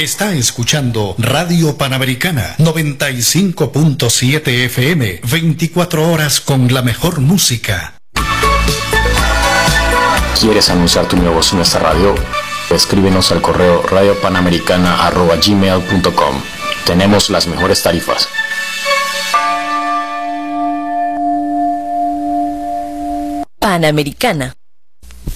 Está escuchando Radio Panamericana 95.7 FM, 24 horas con la mejor música. ¿Quieres anunciar tu negocio en esta radio? Escríbenos al correo radiopanamericana@gmail.com. Tenemos las mejores tarifas. Panamericana.